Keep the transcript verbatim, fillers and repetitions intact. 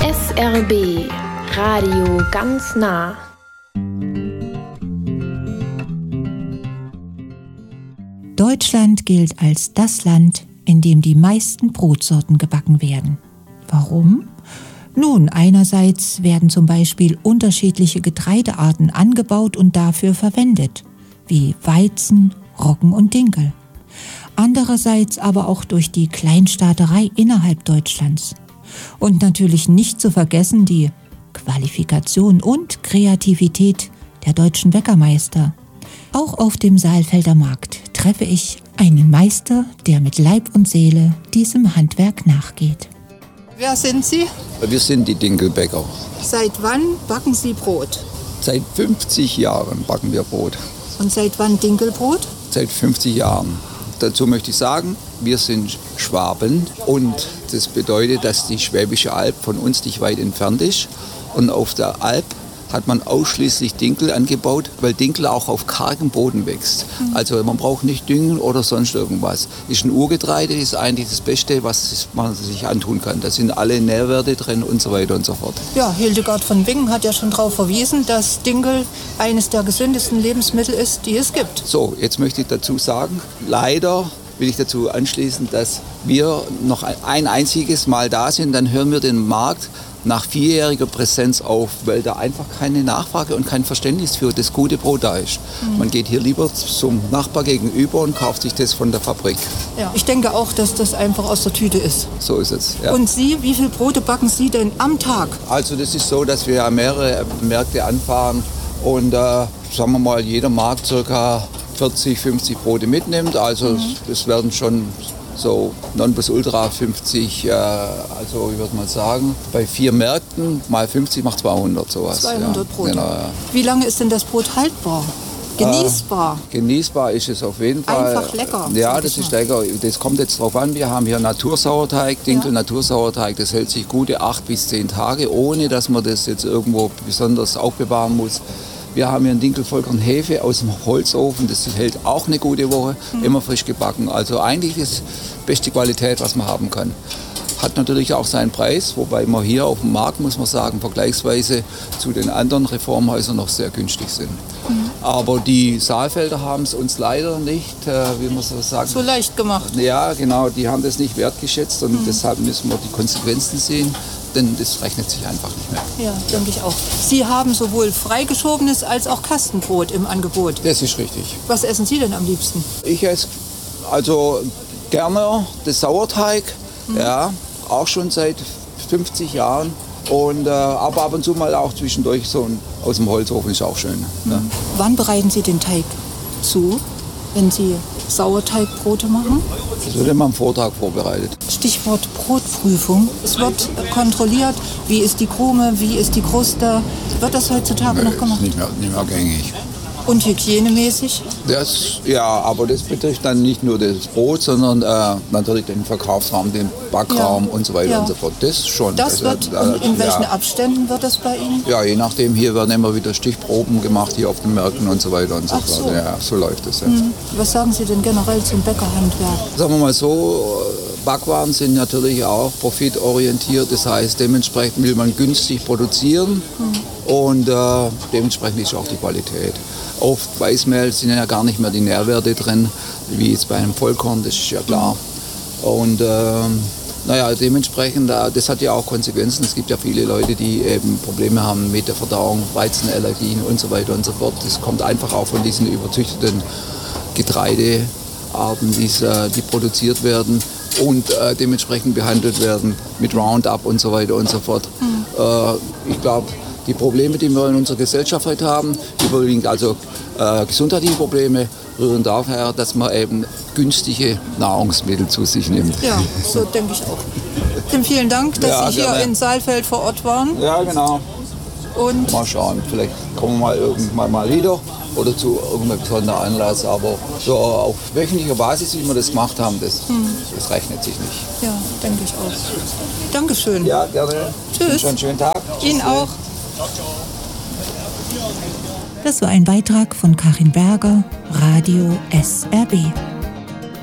S R B Radio ganz nah. Deutschland gilt als das Land, in dem die meisten Brotsorten gebacken werden. Warum? Nun, einerseits werden zum Beispiel unterschiedliche Getreidearten angebaut und dafür verwendet, wie Weizen, Roggen und Dinkel. Andererseits aber auch durch die Kleinstaaterei innerhalb Deutschlands. Und natürlich nicht zu vergessen die Qualifikation und Kreativität der deutschen Bäckermeister. Auch auf dem Saalfelder Markt treffe ich einen Meister, der mit Leib und Seele diesem Handwerk nachgeht. Wer sind Sie? Wir sind die Dinkelbäcker. Seit wann backen Sie Brot? Seit fünfzig Jahren backen wir Brot. Und seit wann Dinkelbrot? Seit fünfzig Jahren. Dazu möchte ich sagen, wir sind Schwaben und das bedeutet, dass die Schwäbische Alb von uns nicht weit entfernt ist. Und auf der Alb hat man ausschließlich Dinkel angebaut, weil Dinkel auch auf kargem Boden wächst. Mhm. Also man braucht nicht düngen oder sonst irgendwas. Ist ein Urgetreide, ist eigentlich das Beste, was man sich antun kann. Da sind alle Nährwerte drin und so weiter und so fort. Ja, Hildegard von Bingen hat ja schon darauf verwiesen, dass Dinkel eines der gesündesten Lebensmittel ist, die es gibt. So, jetzt möchte ich dazu sagen, leider will ich dazu anschließen, dass wir noch ein einziges Mal da sind, dann hören wir den Markt nach vierjähriger Präsenz auf, weil da einfach keine Nachfrage und kein Verständnis für das gute Brot da ist. Mhm. Man geht hier lieber zum Nachbar gegenüber und kauft sich das von der Fabrik. Ja, ich denke auch, dass das einfach aus der Tüte ist. So ist es. Ja. Und Sie, wie viele Brote backen Sie denn am Tag? Also das ist so, dass wir mehrere Märkte anfahren und äh, sagen wir mal, jeder Markt circa vierzig, fünfzig Brote mitnimmt. Also mhm. das werden schon so Nonplusultra fünfzig, äh, also ich würde mal sagen, bei vier Märkten mal fünfzig macht zweihundert sowas. zweihundert ja. Brote. Genau, ja. Wie lange ist denn das Brot haltbar? Genießbar? Äh, genießbar ist es auf jeden Fall. Einfach lecker. Ja, das ist lecker. Das kommt jetzt drauf an. Wir haben hier Natursauerteig, Dinkel ja. Natursauerteig. Das hält sich gute acht bis zehn Tage, ohne dass man das jetzt irgendwo besonders aufbewahren muss. Wir haben hier einen Dinkel vollkorn Hefe aus dem Holzofen, das hält auch eine gute Woche, mhm. immer frisch gebacken. Also eigentlich ist beste Qualität, was man haben kann. Hat natürlich auch seinen Preis, wobei wir hier auf dem Markt, muss man sagen, vergleichsweise zu den anderen Reformhäusern noch sehr günstig sind. Mhm. Aber die Saalfelder haben es uns leider nicht, äh, wie man so sagt, so leicht gemacht. Ja, genau, die haben das nicht wertgeschätzt und mhm. deshalb müssen wir die Konsequenzen sehen. Denn das rechnet sich einfach nicht mehr. Ja, denke ich auch. Sie haben sowohl freigeschobenes als auch Kastenbrot im Angebot. Das ist richtig. Was essen Sie denn am liebsten? Ich esse also gerne das Sauerteig, mhm. ja, auch schon seit fünfzig Jahren. Und, äh, aber ab und zu mal auch zwischendurch so ein, aus dem Holzofen ist auch schön. Mhm. Ja. Wann bereiten Sie den Teig zu, wenn Sie Sauerteigbrote machen? Das wird immer am Vortag vorbereitet. Stichwort Brotprüfung. Es wird kontrolliert, wie ist die Krume, wie ist die Kruste. Wird das heutzutage Nö, noch gemacht? Ist nicht mehr, nicht mehr gängig. Und hygienemäßig? Das, ja, aber das betrifft dann nicht nur das Brot, sondern äh, natürlich den Verkaufsraum, den Backraum ja. und so weiter ja. und so fort. Das schon. Das wird, also, und in ja. welchen Abständen wird das bei Ihnen? Ja, je nachdem. Hier werden immer wieder Stichproben gemacht, hier auf den Märkten und so weiter und so fort. So. Ja, so läuft es. Ja. Hm. Was sagen Sie denn generell zum Bäckerhandwerk? Sagen wir mal so, Backwaren sind natürlich auch profitorientiert. Das heißt, dementsprechend will man günstig produzieren hm. und äh, dementsprechend ist auch die Qualität. Oft Weißmehl sind ja gar nicht mehr die Nährwerte drin, wie jetzt bei einem Vollkorn, das ist ja klar. Und äh, naja, dementsprechend, äh, das hat ja auch Konsequenzen. Es gibt ja viele Leute, die eben Probleme haben mit der Verdauung, Weizenallergien und so weiter und so fort. Das kommt einfach auch von diesen überzüchteten Getreidearten, die produziert werden und äh, dementsprechend behandelt werden mit Roundup und so weiter und so fort. Mhm. Äh, ich glaube, die Probleme, die wir in unserer Gesellschaft heute haben, überwiegend also äh, gesundheitliche Probleme, rühren daher, dass man eben günstige Nahrungsmittel zu sich nimmt. Ja, so denke ich auch. Dem vielen Dank, dass ja, Sie hier in Saalfeld vor Ort waren. Ja, genau. Und mal schauen, vielleicht kommen wir mal irgendwann mal wieder oder zu irgendeinem besonderen Anlass. Aber so auf wöchentlicher Basis, wie wir das gemacht haben, das, hm. das rechnet sich nicht. Ja, denke ich auch. Dankeschön. Ja, gerne. Tschüss. Einen schönen Tag. Ihnen auch. Das war ein Beitrag von Karin Berger, Radio S R B.